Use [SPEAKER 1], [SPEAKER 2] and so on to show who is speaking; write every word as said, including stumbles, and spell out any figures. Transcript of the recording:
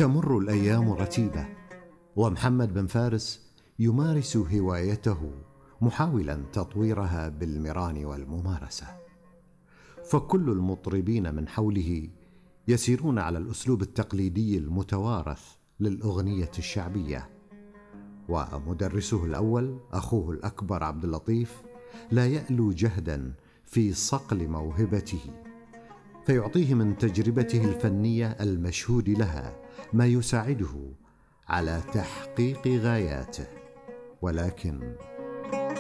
[SPEAKER 1] تمر الأيام رتيبة، ومحمد بن فارس يمارس هوايته محاولا تطويرها بالمران والممارسة. فكل المطربين من حوله يسيرون على الأسلوب التقليدي المتوارث للأغنية الشعبية، ومدرسه الأول أخوه الأكبر عبد اللطيف لا يألو جهدا في صقل موهبته، فيعطيه من تجربته الفنية المشهود لها ما يساعده على تحقيق غاياته. ولكن